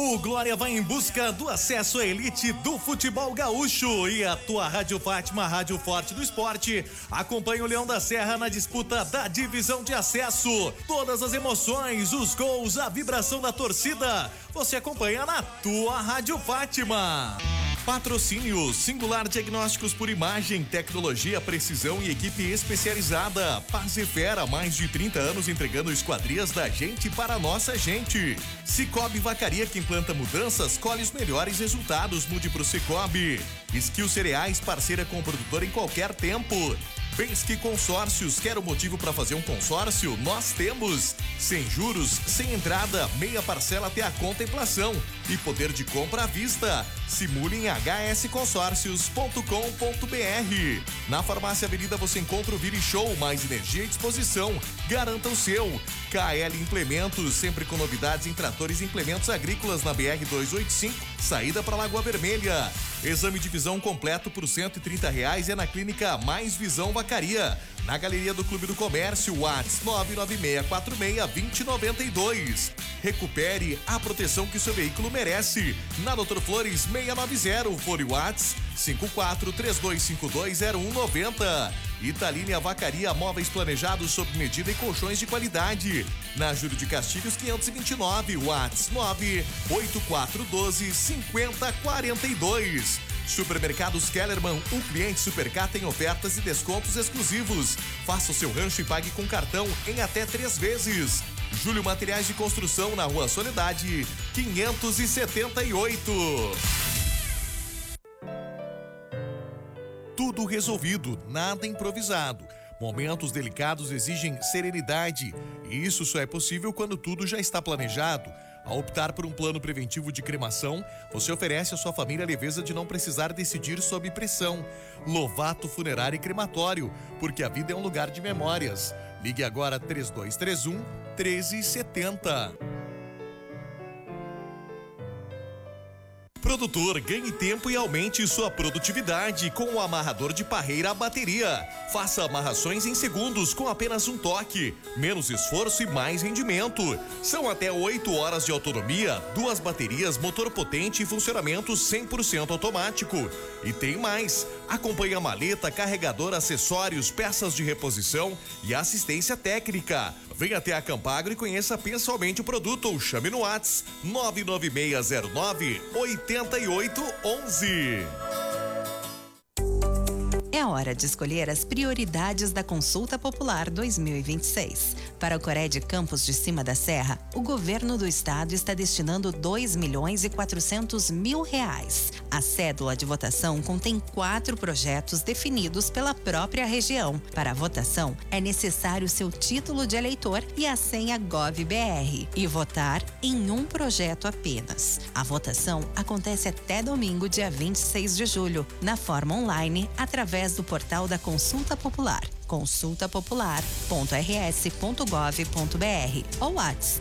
O Glória vai em busca do acesso à elite do futebol gaúcho e a tua Rádio Fátima, a Rádio Forte do Esporte, acompanha o Leão da Serra na disputa da divisão de acesso. Todas as emoções, os gols, a vibração da torcida, você acompanha na tua Rádio Fátima. Patrocínio Singular Diagnósticos por Imagem, tecnologia, precisão e equipe especializada. Paz e Fera, mais de 30 anos entregando esquadrias da gente para a nossa gente. Cicobi Vacaria, que implanta mudanças, colhe os melhores resultados. Mude pro Cicobi. Skill Cereais, parceira com o produtor em qualquer tempo. Penske Consórcios, quer um motivo para fazer um consórcio? Nós temos. Sem juros, sem entrada, meia parcela até a contemplação e poder de compra à vista. Simule em hsconsórcios.com.br. Na Farmácia Avenida você encontra o Vire Show, mais energia e disposição. Garanta o seu. KL Implementos, sempre com novidades em tratores e implementos agrícolas na BR-285, saída para Lagoa Vermelha. Exame de visão completo por R$130 é na Clínica Mais Visão Vacaria. Na Galeria do Clube do Comércio, WhatsApp 99646-2092. Recupere a proteção que seu veículo merece. Na Doutor Flores 690, fone WhatsApp 5432520190. Italine Vacaria, móveis planejados sob medida e colchões de qualidade. Na Júlio de Castilhos 529, WhatsApp 98412-5042. Supermercados Kellerman, o cliente Supercar tem ofertas e descontos exclusivos. Faça o seu rancho e pague com cartão em até 3 vezes. Júlio Materiais de Construção, na Rua Soledade 578. Tudo resolvido, nada improvisado. Momentos delicados exigem serenidade, e isso só é possível quando tudo já está planejado. Ao optar por um plano preventivo de cremação, você oferece à sua família a leveza de não precisar decidir sob pressão. Lovato Funerário e Crematório, porque a vida é um lugar de memórias. Ligue agora 3231-1370. Produtor, ganhe tempo e aumente sua produtividade com o amarrador de parreira à bateria. Faça amarrações em segundos com apenas um toque. Menos esforço e mais rendimento. São até 8 horas de autonomia, 2 baterias, motor potente e funcionamento 100% automático. E tem mais. Acompanhe a maleta, carregador, acessórios, peças de reposição e assistência técnica. Venha até a Campagro e conheça pessoalmente o produto ou chame no WhatsApp 99609-8811. É hora de escolher as prioridades da Consulta Popular 2026. Para o Cored Campos de Cima da Serra, o governo do estado está destinando R$2.400.000. A cédula de votação contém 4 projetos definidos pela própria região. Para a votação, é necessário seu título de eleitor e a senha GovBR e votar em um projeto apenas. A votação acontece até domingo, dia 26 de julho, na forma online, através do portal da Consulta Popular, consultapopular.rs.gov.br ou WhatsApp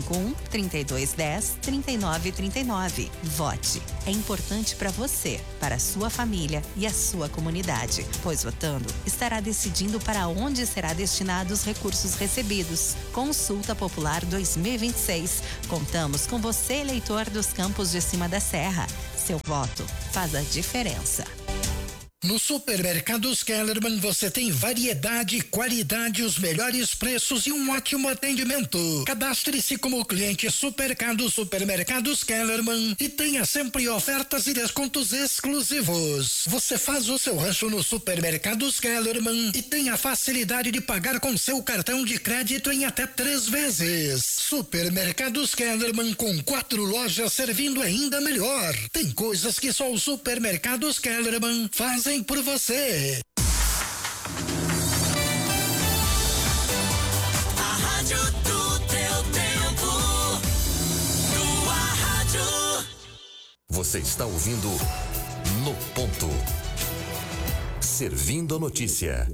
51-3210-3939. Vote. É importante para você, para a sua família e a sua comunidade, pois votando estará decidindo para onde será destinados os recursos recebidos. Consulta Popular 2026. Contamos com você, eleitor dos Campos de Cima da Serra. Seu voto faz a diferença. No Supermercados Kellerman você tem variedade, qualidade, os melhores preços e um ótimo atendimento. Cadastre-se como cliente Supermercados Kellerman e tenha sempre ofertas e descontos exclusivos. Você faz o seu rancho no Supermercados Kellerman e tem a facilidade de pagar com seu cartão de crédito em até 3 vezes. Supermercados Kellerman, com 4 lojas servindo ainda melhor. Tem coisas que só o Supermercados Kellerman fazem por você. A rádio do teu tempo. Tua rádio. Você está ouvindo No Ponto. Servindo a notícia.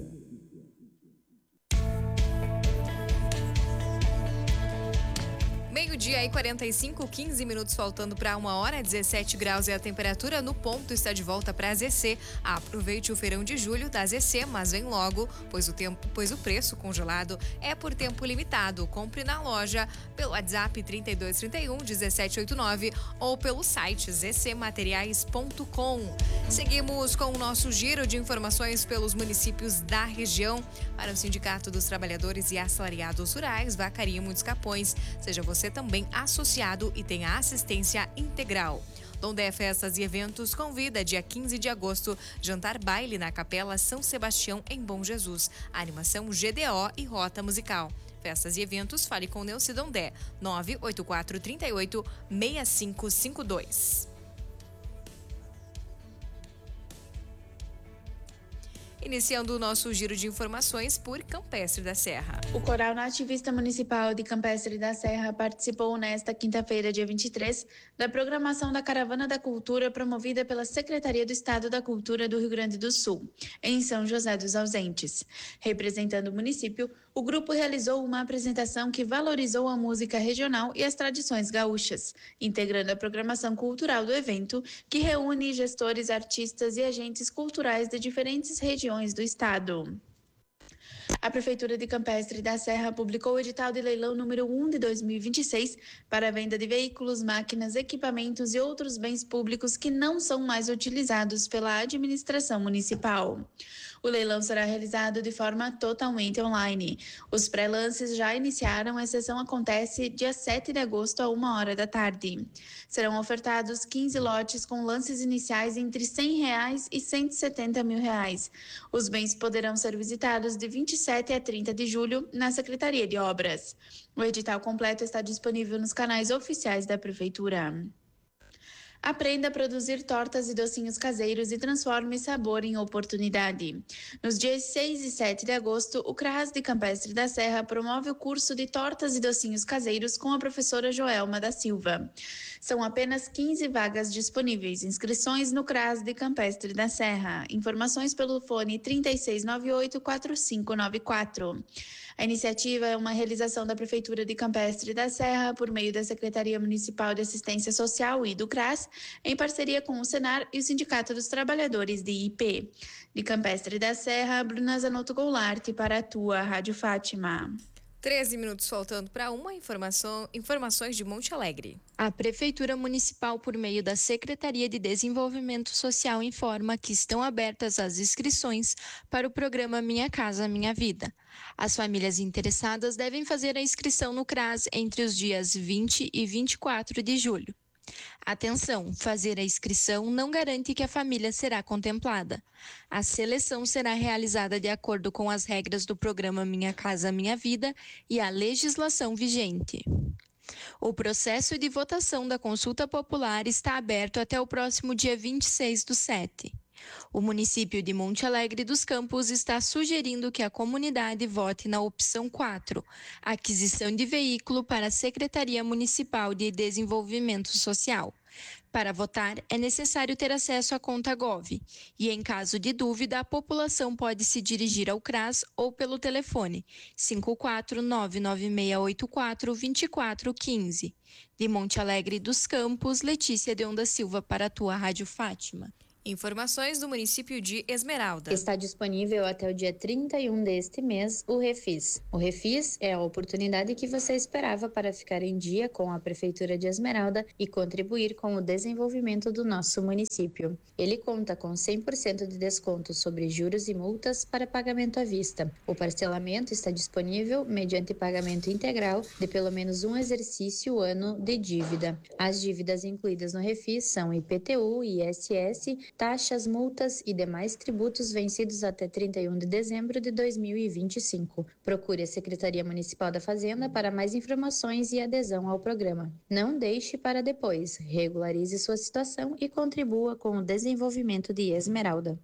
Meio-dia e 45, 15 minutos faltando para 1h, 17 graus é a temperatura. No ponto está de volta para a ZC. Aproveite o feirão de julho da ZC, mas vem logo, pois o preço congelado é por tempo limitado. Compre na loja pelo WhatsApp 3231 1789 ou pelo site zcmateriais.com. Seguimos com o nosso giro de informações pelos municípios da região. Para o Sindicato dos Trabalhadores e Assalariados Rurais, Vacaria e Muitos Capões, seja você também associado e tenha assistência integral. Dondé Festas e Eventos convida dia 15 de agosto, jantar baile na Capela São Sebastião em Bom Jesus. Animação GDO e Rota Musical. Festas e Eventos, fale com Neuci Dondé, 98438-6552. Iniciando o nosso giro de informações por Campestre da Serra. O Coral Nativista Municipal de Campestre da Serra participou nesta quinta-feira, dia 23, da programação da Caravana da Cultura promovida pela Secretaria do Estado da Cultura do Rio Grande do Sul, em São José dos Ausentes. Representando o município, o grupo realizou uma apresentação que valorizou a música regional e as tradições gaúchas, integrando a programação cultural do evento, que reúne gestores, artistas e agentes culturais de diferentes regiões do estado. A Prefeitura de Campestre da Serra publicou o edital de leilão número 1 de 2026 para a venda de veículos, máquinas, equipamentos e outros bens públicos que não são mais utilizados pela administração municipal. O leilão será realizado de forma totalmente online. Os pré-lances já iniciaram, a sessão acontece dia 7 de agosto, a 1h da tarde. Serão ofertados 15 lotes com lances iniciais entre R$100 e R$170.000. Os bens poderão ser visitados de 27 a 30 de julho na Secretaria de Obras. O edital completo está disponível nos canais oficiais da Prefeitura. Aprenda a produzir tortas e docinhos caseiros e transforme sabor em oportunidade. Nos dias 6 e 7 de agosto, o CRAS de Campestre da Serra promove o curso de tortas e docinhos caseiros com a professora Joelma da Silva. São apenas 15 vagas disponíveis. Inscrições no CRAS de Campestre da Serra. Informações pelo fone 3698-4594. A iniciativa é uma realização da Prefeitura de Campestre da Serra por meio da Secretaria Municipal de Assistência Social e do CRAS, em parceria com o Senar e o Sindicato dos Trabalhadores de IP. De Campestre da Serra, Bruna Zanotto Goulart para a tua Rádio Fátima. 13 minutos faltando para informações de Monte Alegre. A Prefeitura Municipal, por meio da Secretaria de Desenvolvimento Social, informa que estão abertas as inscrições para o programa Minha Casa Minha Vida. As famílias interessadas devem fazer a inscrição no CRAS entre os dias 20 e 24 de julho. Atenção, fazer a inscrição não garante que a família será contemplada. A seleção será realizada de acordo com as regras do programa Minha Casa Minha Vida e a legislação vigente. O processo de votação da consulta popular está aberto até o próximo dia 26/7. O município de Monte Alegre dos Campos está sugerindo que a comunidade vote na opção 4, aquisição de veículo para a Secretaria Municipal de Desenvolvimento Social. Para votar, é necessário ter acesso à conta Gov e, em caso de dúvida, a população pode se dirigir ao CRAS ou pelo telefone 54996842415. De Monte Alegre dos Campos, Letícia de Onda Silva para a tua Rádio Fátima. Informações do município de Esmeralda. Está disponível até o dia 31 deste mês o Refis. O Refis é a oportunidade que você esperava para ficar em dia com a Prefeitura de Esmeralda e contribuir com o desenvolvimento do nosso município. Ele conta com 100% de desconto sobre juros e multas para pagamento à vista. O parcelamento está disponível mediante pagamento integral de pelo menos um exercício ano de dívida. As dívidas incluídas no Refis são IPTU, ISS, taxas, multas e demais tributos vencidos até 31 de dezembro de 2025. Procure a Secretaria Municipal da Fazenda para mais informações e adesão ao programa. Não deixe para depois. Regularize sua situação e contribua com o desenvolvimento de Esmeralda.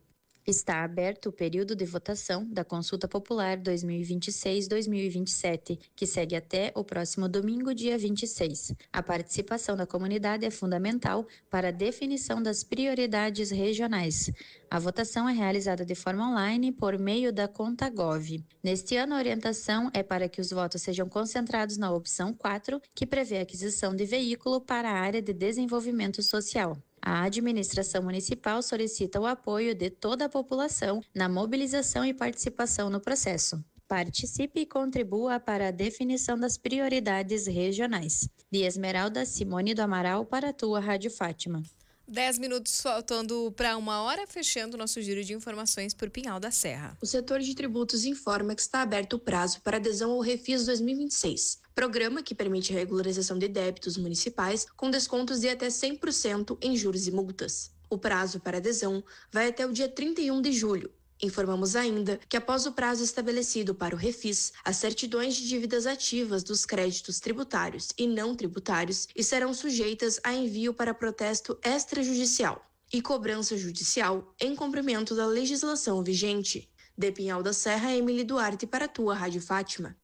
Está aberto o período de votação da Consulta Popular 2026-2027, que segue até o próximo domingo, dia 26. A participação da comunidade é fundamental para a definição das prioridades regionais. A votação é realizada de forma online por meio da conta Gov. Neste ano, a orientação é para que os votos sejam concentrados na opção 4, que prevê a aquisição de veículo para a área de desenvolvimento social. A administração municipal solicita o apoio de toda a população na mobilização e participação no processo. Participe e contribua para a definição das prioridades regionais. De Esmeralda, Simone do Amaral, para a tua Rádio Fátima. 10 minutos faltando para 1h, fechando nosso giro de informações por Pinhal da Serra. O setor de tributos informa que está aberto o prazo para adesão ao Refis 2026, programa que permite a regularização de débitos municipais com descontos de até 100% em juros e multas. O prazo para adesão vai até o dia 31 de julho. Informamos ainda que, após o prazo estabelecido para o Refis, as certidões de dívidas ativas dos créditos tributários e não tributários estarão sujeitas a envio para protesto extrajudicial e cobrança judicial em cumprimento da legislação vigente. De Pinhal da Serra, Emily Duarte, para a tua Rádio Fátima.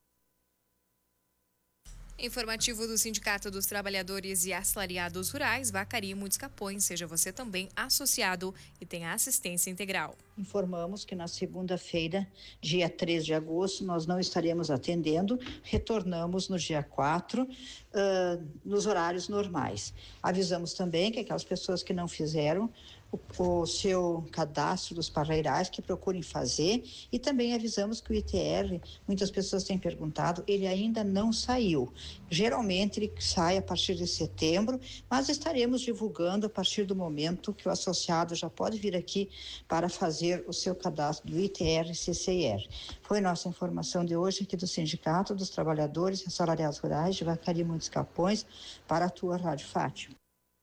Informativo do Sindicato dos Trabalhadores e Assalariados Rurais, Vacaria e Muitos Capões. Seja você também associado e tenha assistência integral. Informamos que na segunda-feira, dia 3 de agosto, nós não estaremos atendendo. Retornamos no dia 4, nos horários normais. Avisamos também que aquelas pessoas que não fizeram o seu cadastro dos parreirais, que procurem fazer, e também avisamos que o ITR, muitas pessoas têm perguntado, ele ainda não saiu. Geralmente ele sai a partir de setembro, mas estaremos divulgando a partir do momento que o associado já pode vir aqui para fazer o seu cadastro do ITR e CCIR. Foi nossa informação de hoje aqui do Sindicato dos Trabalhadores e Assalariados Rurais de Vacaria e Muitos Capões para a tua Rádio Fátima.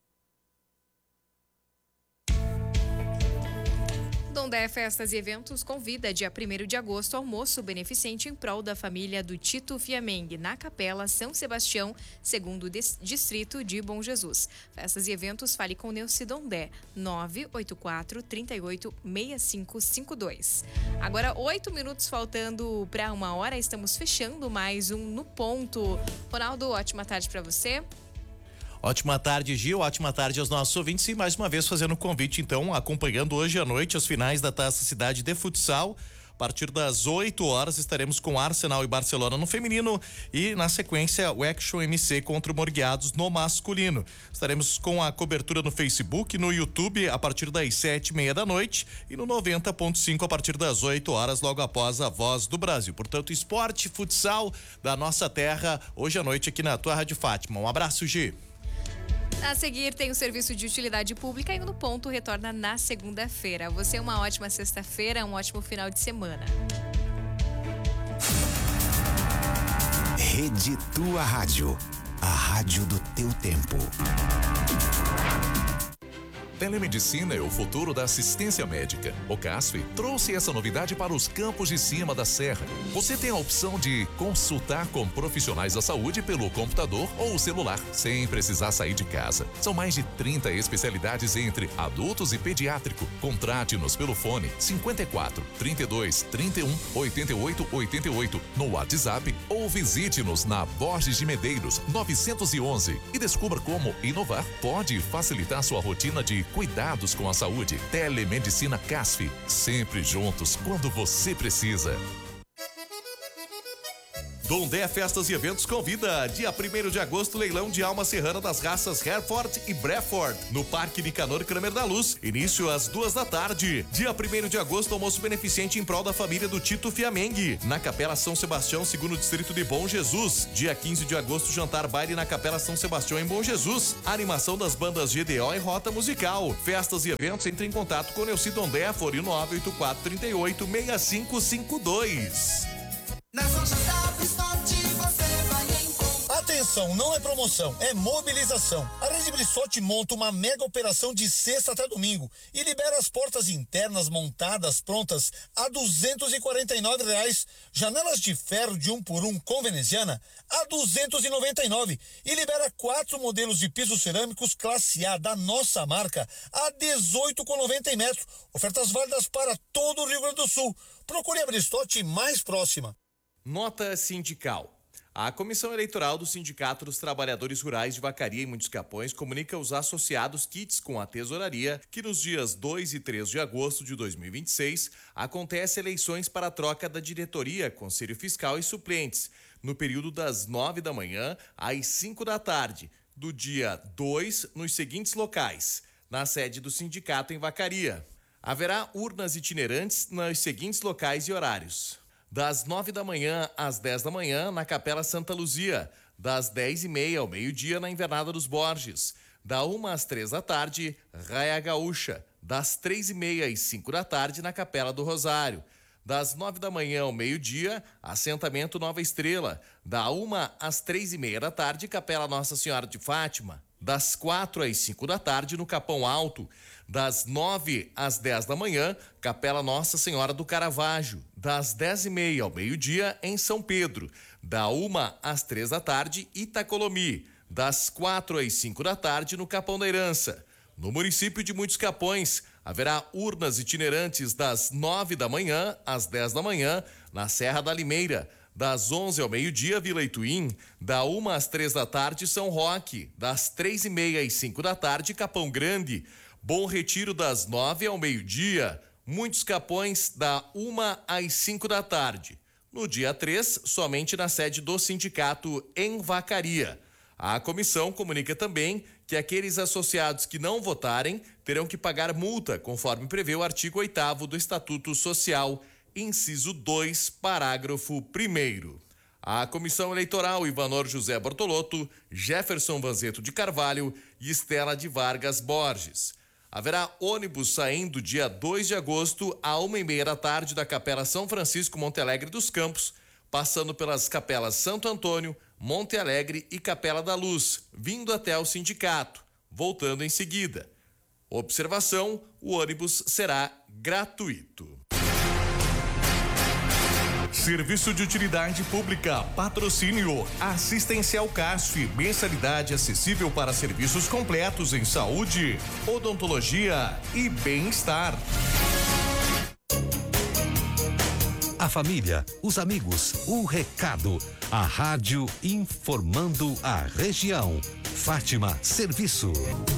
Dondé Festas e Eventos convida dia 1º de agosto almoço beneficente em prol da família do Tito Fiamengue na Capela São Sebastião, segundo distrito de Bom Jesus. Festas e eventos, fale com Neuci Dondé, 984-38-6552. Agora 8 minutos faltando para 1h, estamos fechando mais um No Ponto. Ronaldo, ótima tarde para você. Ótima tarde, Gil. Ótima tarde aos nossos ouvintes. E mais uma vez fazendo o convite, então, acompanhando hoje à noite as finais da Taça Cidade de Futsal. A partir das 8h estaremos com Arsenal e Barcelona no feminino e, na sequência, o Action MC contra o Morgueados no masculino. Estaremos com a cobertura no Facebook, no YouTube, a partir das 7h30 da noite e no 90.5 a partir das 8h, logo após a Voz do Brasil. Portanto, esporte, futsal da nossa terra, hoje à noite aqui na tua Rádio Fátima. Um abraço, Gi. A seguir tem o serviço de utilidade pública e o No Ponto retorna na segunda-feira. Você uma ótima sexta-feira, um ótimo final de semana. Rede Tua Rádio, a rádio do teu tempo. Telemedicina é o futuro da assistência médica. O CASF trouxe essa novidade para os campos de cima da serra. Você tem a opção de consultar com profissionais da saúde pelo computador ou celular, sem precisar sair de casa. São mais de 30 especialidades entre adultos e pediátrico. Contrate-nos pelo fone 54 32 31 88 88 no WhatsApp ou visite-nos na Borges de Medeiros 911 e descubra como inovar pode facilitar sua rotina de cuidados com a saúde. Telemedicina CASF, sempre juntos quando você precisa. Dondé Festas e Eventos convida dia 1º de agosto, leilão de alma serrana das raças Hereford e Breford, no Parque Nicanor Kramer da Luz, início às 2h. Dia 1º de agosto, almoço beneficente em prol da família do Tito Fiamengue, na Capela São Sebastião, segundo distrito de Bom Jesus. Dia 15 de agosto, jantar baile na Capela São Sebastião em Bom Jesus, animação das bandas GDO e Rota Musical. Festas e eventos, entre em contato com Neuci Dondé, fone 98438-6552. Na São José Stop você vai encontrar. Atenção! mobilização, não é promoção, é mobilização. A Rede Brissotti monta uma mega operação de sexta até domingo e libera as portas internas montadas prontas a R$ 249, janelas de ferro de 1x1 com veneziana a R$ 299 e libera 4 modelos de pisos cerâmicos classe A da nossa marca a R$ 18,90 em metro. Ofertas válidas para todo o Rio Grande do Sul. Procure a Brissotti mais próxima. Nota sindical. A Comissão Eleitoral do Sindicato dos Trabalhadores Rurais de Vacaria e Muitos Capões comunica aos associados kits com a tesouraria que nos dias 2 e 3 de agosto de 2026 acontece eleições para a troca da diretoria, conselho fiscal e suplentes, no período das 9 da manhã às 5 da tarde, do dia 2 nos seguintes locais: na sede do sindicato em Vacaria. Haverá urnas itinerantes nos seguintes locais e horários: das 9 da manhã às 10 da manhã, na Capela Santa Luzia, das 10h30 ao meio-dia, na Invernada dos Borges, da 1 às 3 da tarde, Raia Gaúcha, das 3h30 às 5 da tarde, na Capela do Rosário, das 9 da manhã ao meio-dia, Assentamento Nova Estrela, da 1 às 3h30 da tarde, Capela Nossa Senhora de Fátima, das 4 às 5 da tarde, no Capão Alto, das 9 às 10 da manhã, Capela Nossa Senhora do Caravaggio, das 10h30 ao meio-dia, em São Pedro, da 1 às 3 da tarde, Itacolomi, das 4 às 5 da tarde, no Capão da Herança. No município de Muitos Capões, haverá urnas itinerantes das 9 da manhã às 10 da manhã, na Serra da Limeira, das 11 ao meio-dia, Vila Ituim, da 1 às 3 da tarde, São Roque, das 3h30 às 5 da tarde, Capão Grande, Bom Retiro, das 9 ao meio-dia, Muitos Capões, da 1 às 5 da tarde. No dia 3, somente na sede do sindicato em Vacaria. A comissão comunica também que aqueles associados que não votarem terão que pagar multa, conforme prevê o artigo 8º do Estatuto Social, inciso 2, parágrafo 1º. A Comissão Eleitoral, Ivanor José Bortolotto, Jefferson Vanzeto de Carvalho e Estela de Vargas Borges. Haverá ônibus saindo dia 2 de agosto à 1h30 da tarde da Capela São Francisco Monte Alegre dos Campos, passando pelas capelas Santo Antônio, Monte Alegre e Capela da Luz, vindo até o sindicato, voltando em seguida. Observação: o ônibus será gratuito. Serviço de utilidade pública, patrocínio, Assistencial CASF, mensalidade acessível para serviços completos em saúde, odontologia e bem-estar. A família, os amigos, o recado. A rádio informando a região. Fátima Serviço.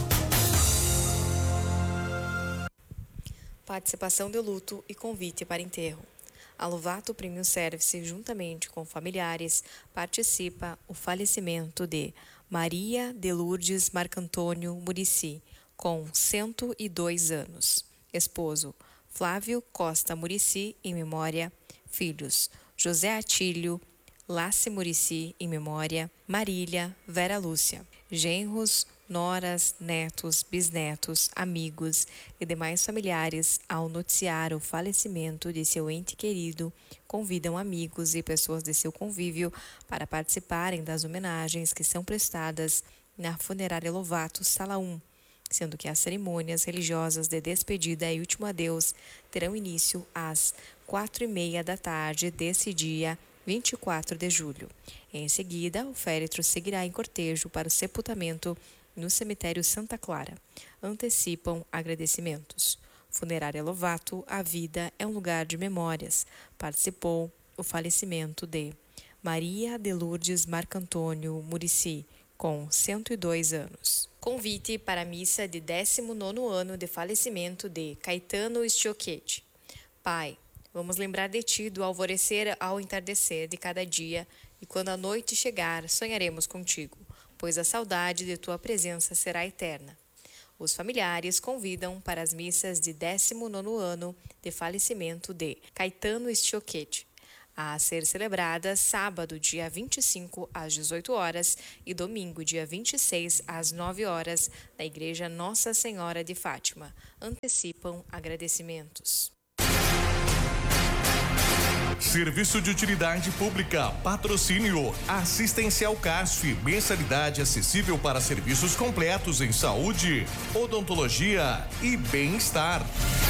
Participação de luto e convite para enterro. A Lovato Premium Service, juntamente com familiares, participa o falecimento de Maria de Lourdes Marcantônio Murici, com 102 anos. Esposo Flávio Costa Murici, em memória. Filhos José Atílio Lace Murici, em memória. Marília Vera Lúcia. Genros, noras, netos, bisnetos, amigos e demais familiares, ao noticiar o falecimento de seu ente querido, convidam amigos e pessoas de seu convívio para participarem das homenagens que são prestadas na Funerária Lovato, Sala 1, sendo que as cerimônias religiosas de despedida e último adeus terão início às 4h30 da tarde desse dia, 24 de julho. Em seguida, o féretro seguirá em cortejo para o sepultamento no cemitério Santa Clara. Antecipam agradecimentos. Funerária Lovato, a vida é um lugar de memórias. Participou o falecimento de Maria de Lourdes Marcantônio Murici, com 102 anos. Convite para a missa de 19º ano de falecimento de Caetano Stiochetti. Pai, vamos lembrar de ti do alvorecer ao entardecer de cada dia, e quando a noite chegar, sonharemos contigo, pois a saudade de tua presença será eterna. Os familiares convidam para as missas de 19º ano de falecimento de Caetano Stiochetti, a ser celebrada sábado, dia 25, às 18 horas e domingo, dia 26, às 9 horas, na Igreja Nossa Senhora de Fátima. Antecipam agradecimentos. Serviço de utilidade pública, patrocínio, Assistencial Casf, mensalidade acessível para serviços completos em saúde, odontologia e bem-estar.